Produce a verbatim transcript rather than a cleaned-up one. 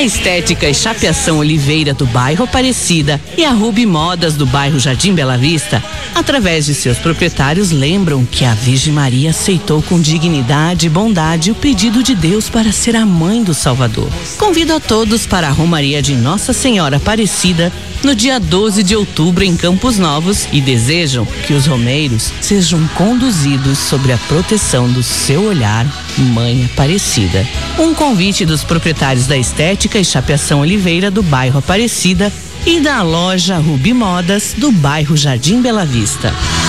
Estética e Chapeação Oliveira do bairro Aparecida e a Ruby Modas do bairro Jardim Bela Vista, através de seus proprietários, lembram que a Virgem Maria aceitou com dignidade e bondade o pedido de Deus para ser a mãe do Salvador. Convido a todos para a Romaria de Nossa Senhora Aparecida no dia doze de outubro em Campos Novos e desejam que os romeiros sejam conduzidos sob a proteção do seu olhar, Mãe Aparecida. Um convite dos proprietários da Estética e Chapeação Oliveira do bairro Aparecida e da loja Ruby Modas do bairro Jardim Bela Vista.